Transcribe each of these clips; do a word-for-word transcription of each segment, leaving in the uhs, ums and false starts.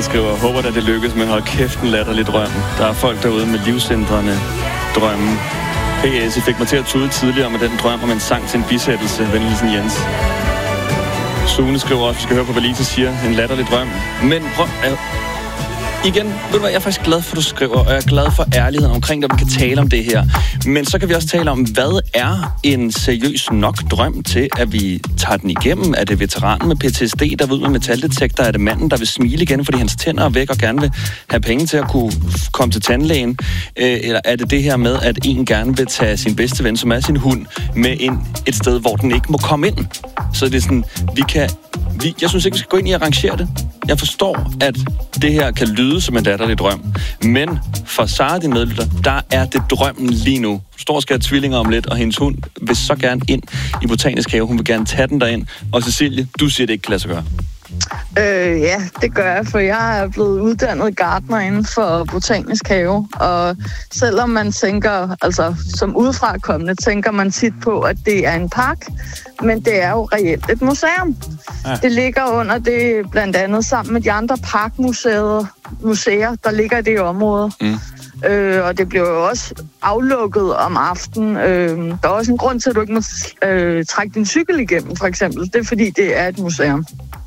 der skriver, håber at det lykkes, men hold kæft en latterlig drøm. Der er folk derude med livsændrende drømme. P S, I fik mig til at tude tidligere med den drøm om en sang til en bisættelse. Venligsen Jens. Sune skriver også, vi skal høre på, hvad Lisa siger. En latterlig drøm. Men prøv... Øh, igen, ved du hvad, jeg er faktisk glad for, at du skriver, og jeg er glad for ærligheden omkring, at vi kan tale om det her. Men så kan vi også tale om, hvad er en seriøs nok drøm til, at vi tager den igennem? Er det veteranen med P T S D, der ved med metaldetektor? Er det manden, der vil smile igen, fordi hans tænder er væk og gerne vil have penge til at kunne komme til tandlægen? Eller er det det her med, at en gerne vil tage sin bedste ven, som er sin hund, med ind et sted, hvor den ikke må komme ind? Så det er sådan, vi kan... Vi, jeg synes ikke, vi skal gå ind i at arrangere det. Jeg forstår, at det her kan lyde som en latterlig drøm. Men for Sara, din medlytter, der er det drømmen lige nu. Hun står og skal have tvillinger om lidt, og hendes hund vil så gerne ind i Botanisk Have. Hun vil gerne tage den derind. Og Cecilie, du siger, det ikke kan lade sig gøre. Øh, ja, det gør jeg, for jeg er blevet uddannet gartner inden for Botanisk Have, og selvom man tænker, altså som udefrakommende, tænker man tit på, at det er en park, men det er jo reelt et museum. Ja. Det ligger under det, blandt andet sammen med de andre parkmuseer, museer, der ligger i det område. Mm. Øh, og det bliver jo også aflukket om aftenen. Øh, der er også en grund til, at du ikke må øh, trække din cykel igennem, for eksempel. Det er, fordi det er et museum.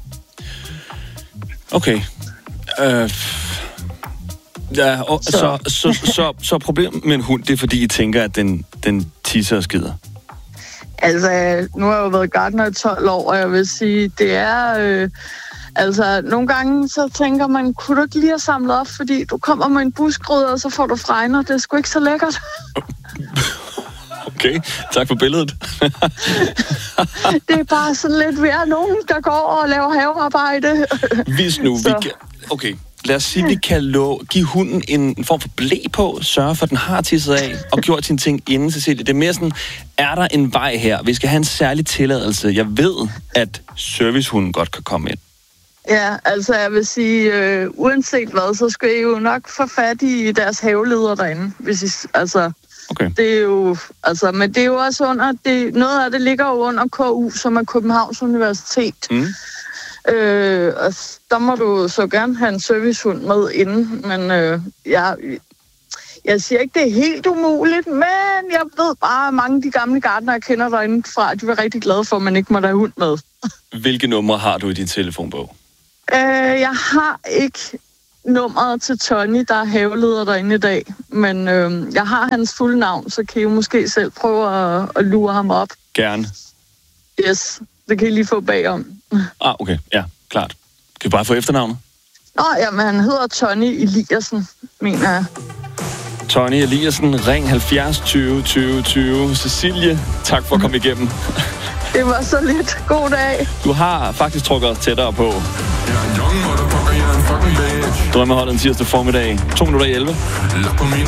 Okay. Øh, ja, og, så. Så, så, så, så, så problemet med en hund, det er, fordi I tænker, at den, den tisser og skider? Altså, nu har jeg jo været gartner i tolv år, og jeg vil sige, det er... Øh, altså, nogle gange så tænker man, kunne du ikke lige have samlet op, fordi du kommer med en buskrydder, og så får du fregner. Det er sgu ikke så lækkert. Okay, tak for billedet. Det er bare sådan lidt, vi er nogen, der går og laver havearbejde. Hvis nu, vi kan... Okay, lad os sige, vi kan lå, give hunden en form for blæ på, sørge for, at den har tisset af, og gjort sine ting inden, Cecilie. Det er mere sådan, er der en vej her? Vi skal have en særlig tilladelse. Jeg ved, at servicehunden godt kan komme ind. Ja, altså jeg vil sige, øh, uanset hvad, så skal I jo nok få fat i deres haveleder derinde, hvis I, altså... Okay. Det er jo, altså, men det er jo også under, det, noget af det ligger jo under K U, som er Københavns Universitet. Mm. Øh, og der må du så gerne have en servicehund med inden, men øh, jeg, jeg siger ikke, det er helt umuligt, men jeg ved bare, at mange af de gamle gartnere, jeg kender derinde fra, de var rigtig glade for, at man ikke må have hund med. Hvilke numre har du i din telefonbog? Øh, jeg har ikke nummeret til Tony, der er haveleder derinde i dag. Men øh, jeg har hans fulde navn, så kan I jo måske selv prøve at, at lure ham op. Gerne. Yes, det kan I lige få bagom. Ah, okay. Ja, klart. Kan vi bare få efternavnet? Nå, jamen han hedder Tony Eliassen, mener jeg. Tony Eliassen, ring halvfjerds tyve tyve tyve. Cecilie, tak for at komme igennem. Det var så lidt. God dag. Du har faktisk trukket os tættere på. Drømmeholdet en tirsdag formiddag. to minutter i elleve.